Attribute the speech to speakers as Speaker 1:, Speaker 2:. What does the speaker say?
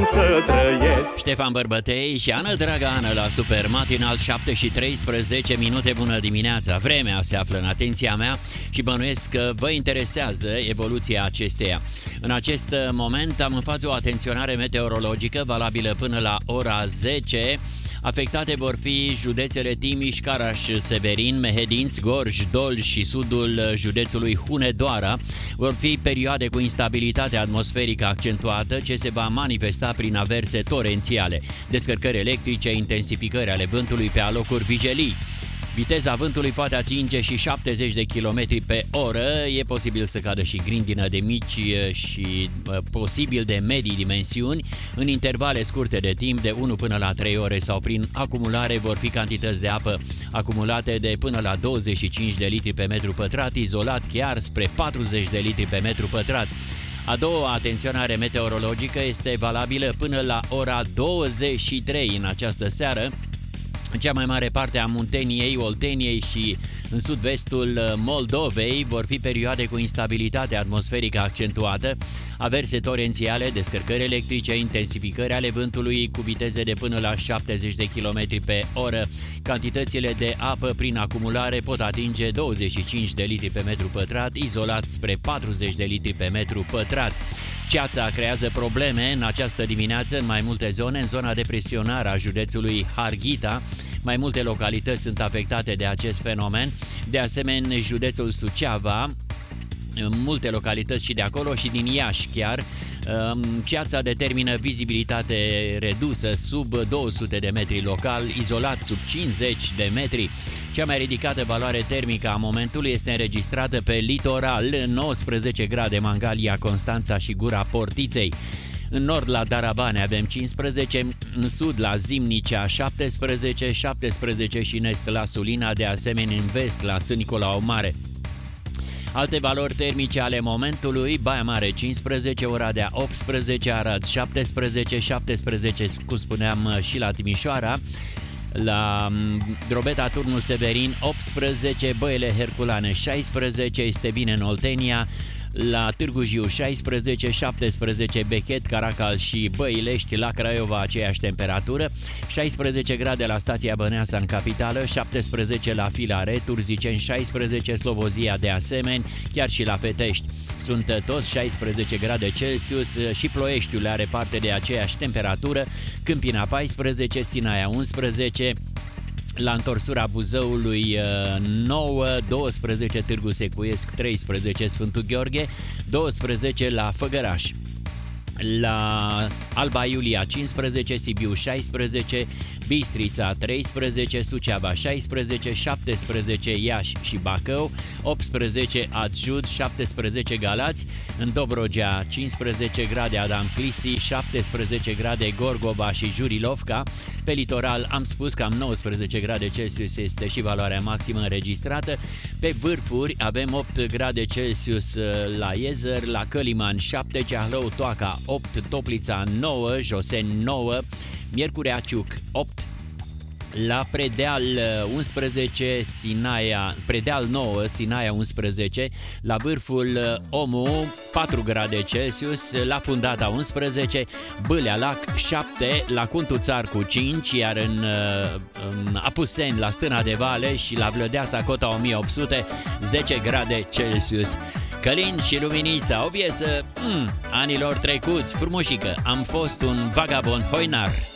Speaker 1: să trăiesc.
Speaker 2: Ștefan Bărbătei și Ana Dragană la Super Matinal, 7:13. Bună dimineața! Vremea se află în atenția mea și bănuiesc că vă interesează evoluția acesteia. În acest moment am în față o atenționare meteorologică valabilă până la ora 10. Afectate vor fi județele Timiș, Caraș, Severin, Mehedinți, Gorj, Dolj și sudul județului Hunedoara. Vor fi perioade cu instabilitate atmosferică accentuată ce se va manifesta prin averse torențiale, descărcări electrice, intensificări ale vântului pe alocuri vijelii. Viteza vântului poate atinge și 70 de km pe oră, e posibil să cadă și grindină de mici și posibil de medii dimensiuni, în intervale scurte de timp de 1 până la 3 ore sau prin acumulare vor fi cantități de apă acumulate de până la 25 de litri pe metru pătrat, izolat chiar spre 40 de litri pe metru pătrat. A doua atenționare meteorologică este valabilă până la ora 23 în această seară. În cea mai mare parte a Munteniei, Olteniei și în sud-vestul Moldovei vor fi perioade cu instabilitate atmosferică accentuată, averse torențiale, descărcări electrice, intensificări ale vântului cu viteze de până la 70 de km pe oră. Cantitățile de apă prin acumulare pot atinge 25 de litri pe metru pătrat, izolat spre 40 de litri pe metru pătrat. Ceața creează probleme în această dimineață în mai multe zone, în zona de presionare a județului Harghita. Mai multe localități sunt afectate de acest fenomen, de asemenea județul Suceava, multe localități și de acolo și din Iași chiar. Ceața determină vizibilitate redusă sub 200 de metri local, izolat sub 50 de metri. Cea mai ridicată valoare termică a momentului este înregistrată pe litoral, 19 grade Mangalia, Constanța și Gura Portiței. În nord la Darabane avem 15, în sud la Zimnicea 17, 17 și în est la Sulina, de asemenea în vest la S. Nicolau Mare. Alte valori termice ale momentului: Baia Mare 15, Oradea 18, Arad 17, 17, cum spuneam, și la Timișoara, la Drobeta Turnul Severin 18, Băile Herculane 16, este bine în Oltenia, la Târgu Jiu 16, 17 Bechet, Caracal și Băilești, la Craiova aceeași temperatură, 16 grade la stația Băneasa în capitală, 17 la Filare, Turziceni 16, Slobozia de asemenea, chiar și la Fetești. Sunt toți 16 grade Celsius și Ploieștiul are parte de aceeași temperatură, Câmpina 14, Sinaia 11, la întorsura Buzăului 9, 12 Târgu Secuiesc, 13 Sfântul Gheorghe, 12 la Făgăraș. La Alba Iulia 15, Sibiu 16, Bistrița 13, Suceava 16, 17 Iași și Bacău, 18 Adjud, 17 Galați, în Dobrogea 15 grade Adam Clisi, 17 grade Gorgova și Jurilovca. Pe litoral am spus că am 19 grade Celsius este și valoarea maximă înregistrată. Pe vârfuri avem 8 grade Celsius la Iezăr, la Căliman 7, Ceahlău, Toaca 8, Toplița 9, Joseni 9, Miercurea Ciuc 8, la Predeal 11, Predeal 9, Sinaia 11, la vârful Omu 4 grade Celsius, la Fundata 11, Bâlea Lac 7, la Cuntuțarcu 5, iar în Apuseni, la Stâna de Vale și la Vlădeasa Cota 1800, 10 grade Celsius. Călin și Luminița, o piesă anilor trecuți, frumușică, am fost un vagabond hoinar.